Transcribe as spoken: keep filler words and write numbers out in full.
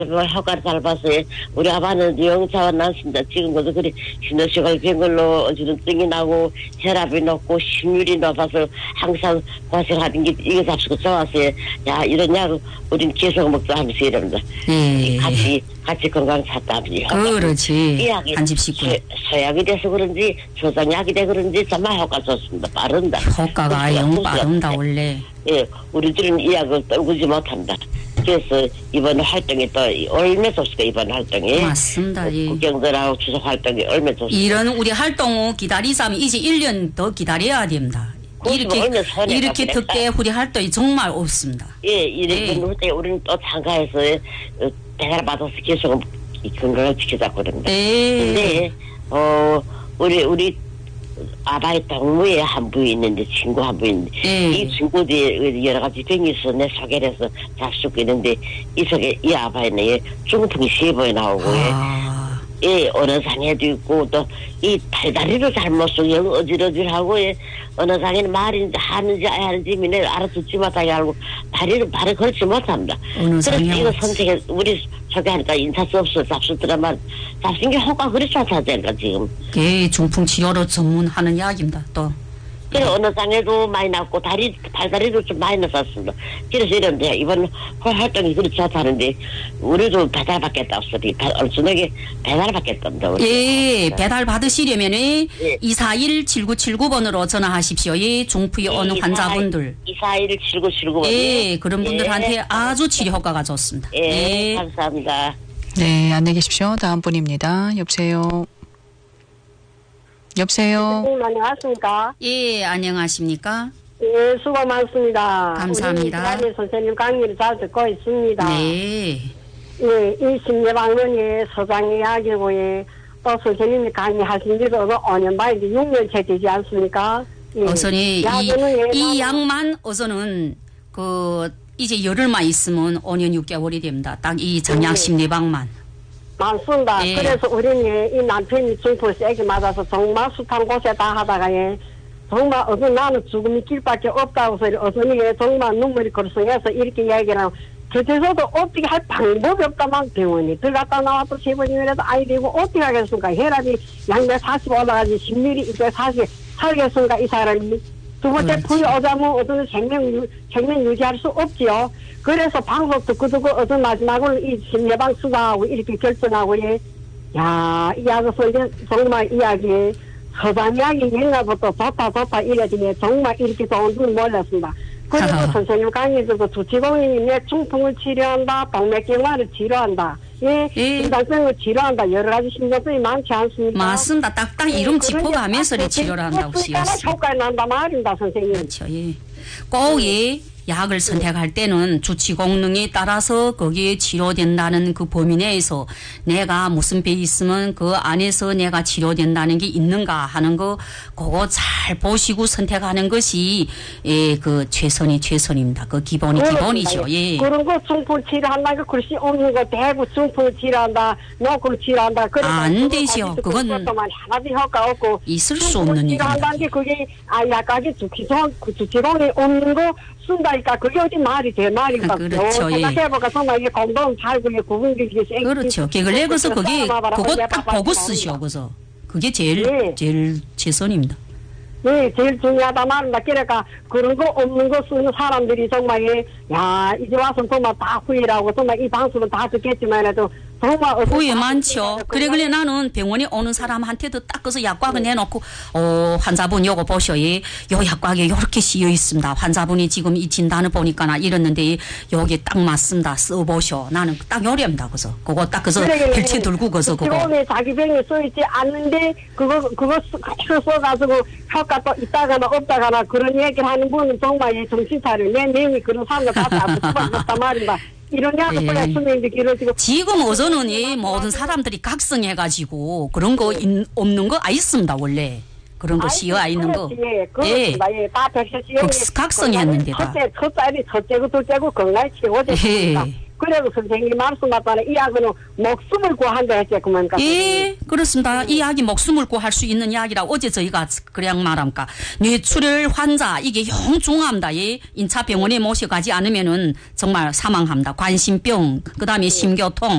정말 효과를 잘 봤어요. 우리 아빠는 영차가 났습니다. 지금도 그리 신호식을 뵌 걸로 어지는 증이 나고 혈압이 높고 심률이 높아서 항상 고생하는 게 이거 잡수고 좋았어요. 야 이런 약 우린 계속 먹자 하면서 이럽니다. 예. 같이 같이 건강 찾다니. 그렇지. 약이 한 집씩구. 소약이 돼서 그런지 조장약이 돼 그런지 정말 효과 좋습니다. 빠른다. 효과가 영 빠른다 원래. 예, 우리들은 이 약을 떨구지 못한다. 그래서 이번 활동이 또 얼마 좋습니까? 이번 활동이 맞습니다. 예. 국경들하고 추석 활동이 얼마 좋습니까? 이런 우리 활동 기다리자면 이제 일 년 더 기다려야 됩니다. 이렇게 이렇게 특대 우리 활동이 정말 없습니다. 예, 이렇게 예. 우리는 또 참가해서 배달 받아서 계속 건강을 지키자고 그럽니다. 예. 근데 어 우리 우리 아바의 동무에 한 분이 있는데 친구 한 분이 있는데 예. 이 친구들이 여러 가지 병이 있어 내 소개를 해서 잡수고 있는데 이 속에 이 아바에는 중풍이 세 번이 나오고 아. 예, 어느 장애도 있고 또 이 팔다리도 잘못 쓰고 영 어질어질하고 예, 어느 장애는 말인지 하는지 안 하는지 미네 알아듣지 못하게 하고 다리를 발을 걸지 못합니다. 어느 그래서 장애 이거 선택해 우리 소개하니까 인사 수 없어 잡수더라만 잡수는 게 효과 그리 좋다니까 지금. 그 중풍 치료로 전문하는 약입니다. 또. 그래 어느 장애도 많이 났고 다리 팔다리도 좀 많이 났었습니다. 그래서 이런데 이번 활동이 그렇지 좋다는데 우리도 배달 받겠다 없어요. 얼순하게 배달 받겠답니다. 예, 배달 받으시려면 예. 이사일 칠구칠구 번으로 전화하십시오. 예, 중풍이 어느 환자분들. 이사일 칠구칠구 번. 예, 그런 분들한테 예. 아주 치료 효과가 좋습니다. 예, 예. 감사합니다. 네, 안녕히 계십시오. 다음 분입니다. 여보세요. 여보세요. 선생님 안녕하십니까? 예, 안녕하십니까? 예, 수고 많습니다. 감사합니다. 우리 선생님 강의를 잘 듣고 있습니다. 네. 예, 이 심리방문의 소장 이야기고, 예, 또 선생님이 강의하신 지도 오 년 반, 이제 육 년째 되지 않습니까? 예. 우선이 이, 약은 이 예, 약만 우선은 그 이제 열흘만 있으면 오 년 육 개월이 됩니다. 딱 이 장약 심리방만. 많습니다. 예. 그래서 우리는 예, 이 남편이 중풍 세게 맞아서 정말 숱한 곳에 다 하다가 예, 정말 어떤 나는 죽음이 길밖에 없다고 소리 어선이 예, 정말 눈물이 걸성해서 이렇게 얘기를 하고 곁에서도 어떻게 할 방법이 없다만 병원에 들어갔다 나왔다 세 번이라도 아이 되고 어떻게 하겠습니까? 혈압이 양백사십 올라가지 심률이 이백사십 살겠습니까? 이 사람이 두 번째 풀이 오자면 어떤 생명, 유, 생명 유지할 수 없지요. 그래서 방송 듣고 듣고 어떤 마지막으로 이 심리방 수사하고 이렇게 결정하고, 예. 야, 이 약에서 이제 정말 이야기에 서방 이야기 옛날부터 좋다, 좋다 이래지네. 정말 이렇게 좋은 줄 몰랐습니다. 그리고 선생님 강의에서도 주치공인이 내 중풍을 치료한다, 동맥경화를 치료한다. 예, 예. 심장병을 치료한다. 여러 가지 심장병이 많지 않습니까? 맞습니다. 딱딱 이름 짚어가면서 예, 치료를 한다고 쓰였습니다. 효과가 난다 말입니다, 선생님. 그렇죠. 예. 꼭 예. 약을 선택할 때는 주치功能에 따라서 거기에 치료된다는 그 범위 내에서 내가 무슨 배 있으면 그 안에서 내가 치료된다는 게 있는가 하는 거 그거 잘 보시고 선택하는 것이 예, 그 최선이 최선입니다. 그 기본이 기본이죠. 예. 그런 거 중풍 치료한다. 그 글씨 없는 거 대구 중풍 치료한다. 노크를 치료한다. 안 되죠. 그건 하나도 효과 없고 있을 수 없는 일입니다. 치료한다는 게 그게 아 약하게 주치동 주치동에 없는 거 쓴다니까 그게 어디 말이 제 말인가. 아, 그렇죠. 예. 생각해보니까 정말 이게 공동 살고 구분되기 그렇죠. 그걸 그래서 그게 그거 딱 보고 쓰시오. 그래서 그게 제일 예. 제일 최선입니다. 네, 제일 중요하다 말입니다. 그러니까 그런 거 없는 거 쓰는 사람들이 정말 예, 야 이제 와서 정말 다 후회라고 정말 이 방송은 다 듣겠지만해도 정말 후회 많죠. 그래 그래 나는 병원에 오는 사람한테도 딱 그래서 약곽을 내놓고 어 환자분 요거 보셔. 예. 요 약곽에 요렇게 씌여 있습니다. 환자분이 지금 이 진단을 보니까 나 이랬는데 요게 딱 맞습니다. 써보셔. 나는 딱 요래입니다. 그래서 그거 딱 그래서 펼쳐 들고 그래서 그거. 병원에 자기 병이 써있지 않는데 그거 그거 그거 써가지고 효과 또 있다가나 없다가나 그런 얘기를 하는 분은 정말 정신 차려. 내 내용이 그런 사람들 다 아플 수밖에 없단 말입니다. 이런 약을 써야 수명이 길어지고. 지금 어서는 이 모든 사람들이 각성해가지고 그런 거 인, 없는 거 아 있습니다 원래. 그런 거 씌어 있는 거. 예, 그렇습니다. 예, 다 백세시. 각성했는데다. 첫째, 첫째이 첫째고 둘째고 건강이 최고죠. 그래도 선생님 말씀 맞다네. 이 약은 목숨을 구한다 했지, 그만. 예, 그렇습니다. 이 약이 목숨을 구할 수 있는 약이라 어제 저희가 그냥 말합니까. 뇌출혈 환자, 이게 영 중요합니다. 예, 인차병원에 모셔가지 않으면은 정말 사망합니다. 관심병, 그 다음에 심교통,